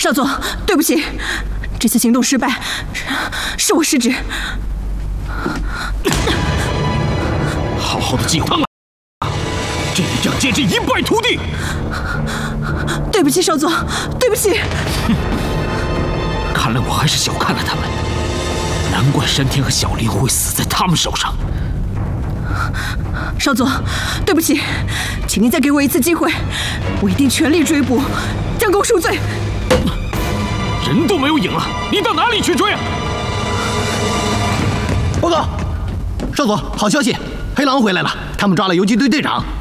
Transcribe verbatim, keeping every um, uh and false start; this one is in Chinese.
少佐，对不起，这次行动失败，是是我失职。 好好的计划啊，这一仗简直一败涂地。 对不起，少佐，对不起。 哼，看来我还是小看了他们，难怪山田和小林会死在他们手上。 少佐，对不起，请您再给我一次机会，我一定全力追捕，将功赎罪。 人都没有影了，你到哪里去追啊？ 报告，少佐，好消息，黑狼回来了，他们抓了游击队队长。